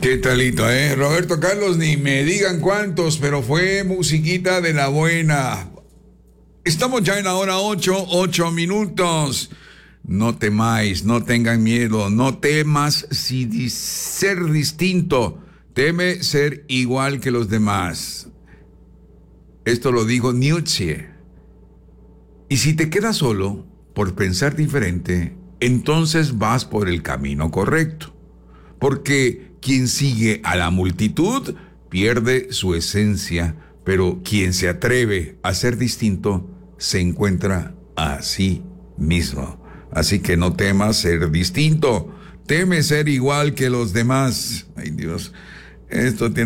¿Qué talito, Roberto Carlos, ni me digan cuántos, pero fue musiquita de la buena. Estamos ya en la hora 8 minutos. No temáis, no tengan miedo, no temas ser distinto. Teme ser igual que los demás. Esto lo dijo Nietzsche. Y si te quedas solo por pensar diferente, entonces vas por el camino correcto. Porque quien sigue a la multitud pierde su esencia, pero quien se atreve a ser distinto se encuentra a sí mismo. Así que no temas ser distinto, teme ser igual que los demás. Ay, Dios, esto tiene